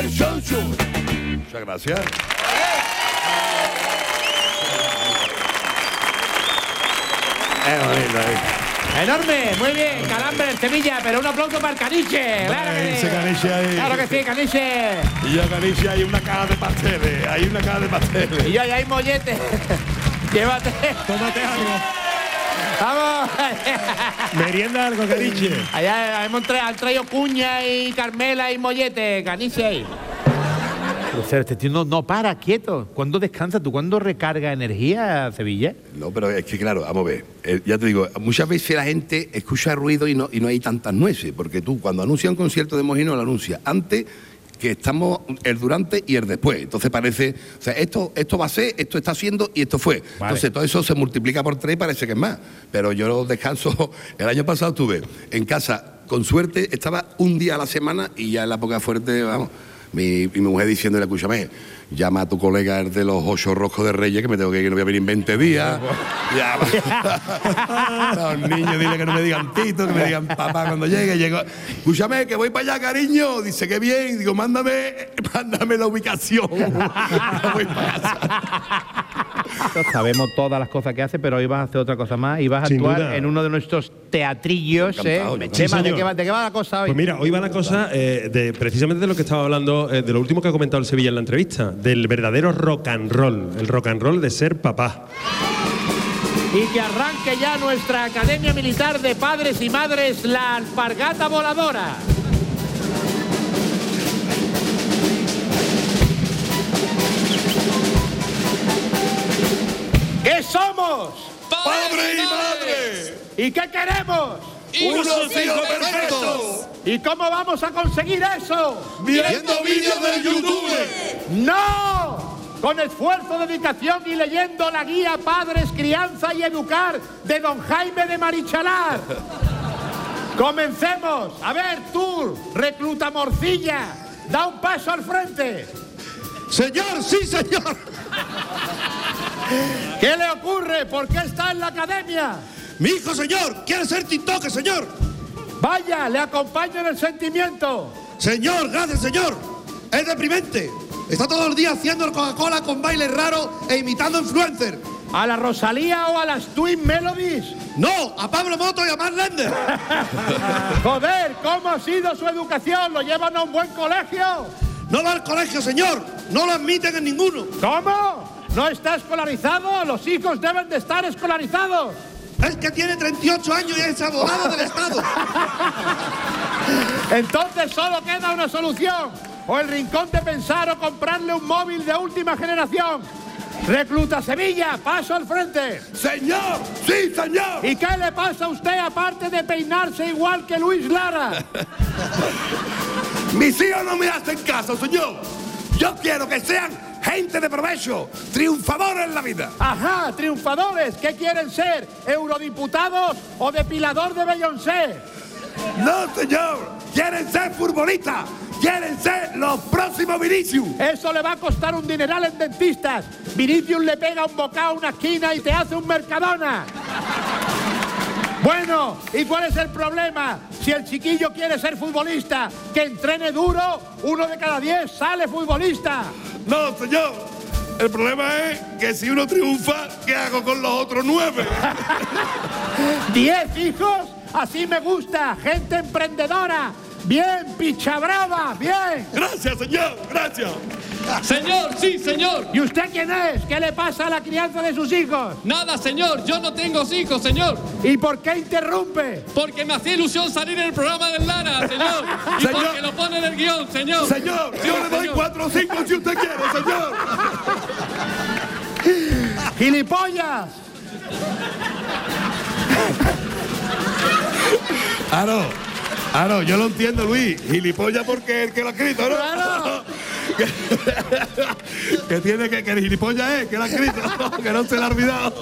el Sonso. Muchas gracias. Enorme, muy bien, Calambre, Sevilla, pero un aplauso para el Caniche. Claro que sí. Claro que sí, Caniche. Y ya, Caniche, hay una caja de pasteles. Hay una caja de pasteles. Y ya hay mollete. Llévate. Tómate algo. Vamos. Merienda algo, Caniche. Allá han traído cuña y Carmela y mollete, Caniche ahí. Pero este tío no para, quieto. ¿Cuándo descansa tú? ¿Cuándo recarga energía, Sevilla? No, pero es que claro, vamos a ver. Ya te digo, muchas veces la gente escucha ruido y no hay tantas nueces, porque tú cuando anuncias un concierto de Mojino lo anuncias antes que estamos el durante y el después. Entonces parece, o sea, esto va a ser, esto está haciendo y esto fue. Vale. Entonces todo eso se multiplica por 3 y parece que es más. Pero yo descanso, el año pasado estuve en casa, con suerte, estaba un día a la semana y ya en la época fuerte, vamos. Mi mujer diciéndole, escúchame, llama a tu colega el de los 8 roscos de Reyes, que me tengo que ir, que no voy a venir en 20 días. Los niños, dile que no me digan Tito, que me digan papá cuando llegue. Llego, escúchame, que voy para allá, cariño. Dice que bien. Digo, mándame la ubicación. Voy para casa. Sabemos todas las cosas que hace, pero hoy vas a hacer otra cosa más y vas a Sin actuar duda. en uno de nuestros teatrillos. Sí, ¿De qué va la cosa hoy? Pues mira, hoy va la cosa precisamente de lo que estaba hablando, de lo último que ha comentado el Sevilla en la entrevista, del verdadero rock and roll, el rock and roll de ser papá. Y que arranque ya nuestra Academia Militar de Padres y Madres, la alpargata voladora. ¿Qué somos? ¡Padre y madre! ¿Y qué queremos? ¡Unos hijos perfectos! ¿Y cómo vamos a conseguir eso? ¡Viendo vídeos de YouTube! ¡No! Con esfuerzo, dedicación y leyendo la guía Padres, Crianza y Educar de don Jaime de Marichalar. ¡Comencemos! A ver, tú, recluta morcilla, da un paso al frente. ¡Señor, sí, señor! ¿Qué le ocurre? ¿Por qué está en la academia? Mi hijo, señor, quiere ser TikToker, señor. Vaya, le acompaño en el sentimiento. Señor, gracias, señor. Es deprimente. Está todo el día haciendo el Coca-Cola con bailes raros e imitando influencers. ¿A la Rosalía o a las Twin Melodies? No, a Pablo Moto y a Mark Lender. Joder, ¿cómo ha sido su educación? ¿Lo llevan a un buen colegio? No va al colegio, señor. No lo admiten en ninguno. ¿Cómo? ¿No está escolarizado? Los hijos deben de estar escolarizados. Es que tiene 38 años y es abogado del Estado. Entonces solo queda una solución. O el rincón de pensar o comprarle un móvil de última generación. Recluta Sevilla, paso al frente. Señor, sí, señor. ¿Y qué le pasa a usted aparte de peinarse igual que Luis Lara? Mis hijos no me hacen caso, señor. Yo quiero que sean gente de provecho, triunfadores en la vida. Ajá, triunfadores. ¿Qué quieren ser? ¿Eurodiputados o depilador de Beyoncé? No, señor. Quieren ser futbolistas. Quieren ser los próximos Vinicius. Eso le va a costar un dineral en dentistas. Vinicius le pega un bocado a una esquina y te hace un Mercadona. Bueno, ¿y cuál es el problema? Si el chiquillo quiere ser futbolista, que entrene duro, 1 de cada 10 sale futbolista. No, señor. El problema es que si uno triunfa, ¿qué hago con los otros 9? ¿10 hijos? Así me gusta, gente emprendedora. Bien, picha brava, bien. Gracias, señor, gracias. Señor, sí, señor. ¿Y usted quién es? ¿Qué le pasa a la crianza de sus hijos? Nada, señor, yo no tengo hijos, señor. ¿Y por qué interrumpe? Porque me hacía ilusión salir en el programa del Lara, señor. Y Señor. porque lo pone en el guión, señor. Señor, yo le doy Señor. 4 o 5 si usted quiere, señor. ¡Gilipollas! Claro, yo lo entiendo, Luis. Gilipollas porque es el que lo ha escrito, ¿no? ¡Claro! que tiene que el gilipollas es, que lo ha escrito, que no se lo ha olvidado.